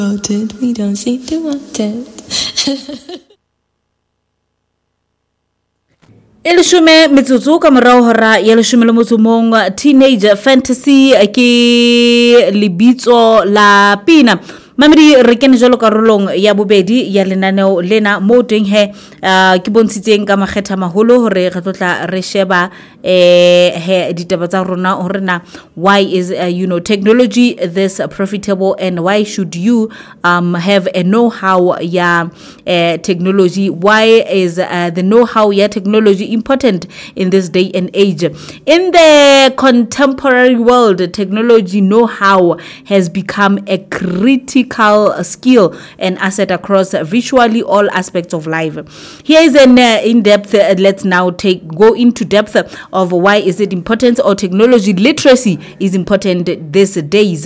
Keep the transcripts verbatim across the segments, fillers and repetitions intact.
We don't seem to want it. Elishume metsotso ka morao hora ya leshome le motso mong Teenage Fantasy ke lebitso la pina mamedi re kene jalo karolong ya bobedi ya lenaneo lena mo teng he ke bontshitseng ka makgetha maholo hore re tlotla re sheba eh he ditaba tsa rona hore na why is uh, you know technology this profitable and why should you um have a know-how ya uh, technology, why is uh, the know-how ya technology important in this day and age. In the contemporary world, technology know-how has become a critical skill and asset across virtually all aspects of life. Here is an uh, in-depth uh, let's now take go into depth of why is it important, or technology literacy is important these days.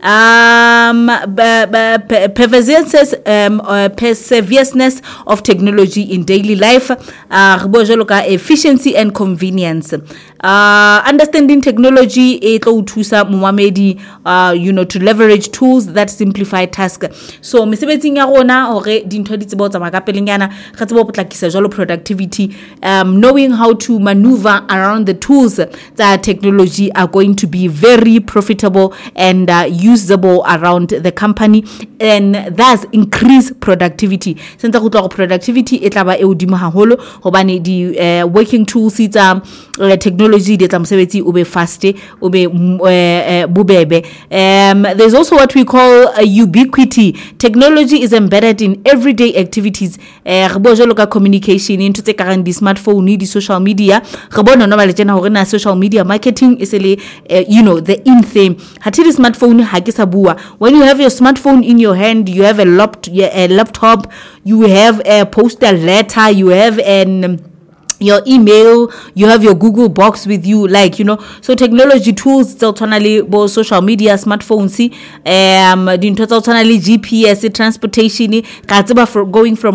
Um b- b- pervasiveness um uh, pervasiveness of technology in daily life, uh efficiency and convenience. Uh understanding technology e tlo thusa momamedi uh you know to leverage tools that simplify task. So mesebetsing ya rona hore dintho di tsebo tsa ka pelenyana ga tsebo potlakisa jalo productivity, um knowing how to maneuver around the tools that technology are going to be very profitable and uh, usable around the company, and thus increase productivity. Since the productivity e tla ba e hodimo haholo hobane di uh, working tools tsa uh, technology di tsa mosebetsi o be fast o be uh, bobebe. Um there's also what we call a ubiquity. Technology is embedded in everyday activities. Uh, re bo jalo ka communication into tse karang di smartphone, di social media. Re bona no male tsena hore na social media marketing is le uh, you know the in thing. Hathi di smartphone ha ke sa bua. When you have your smartphone in your hand, you have a laptop, a laptop, you have a postal letter, you have an um, your email, you have your Google box with you, like, you know. So technology tools still tonally bo social media, smartphones, um the ntho tsa tonally G P S, transportation, ka tseba for going from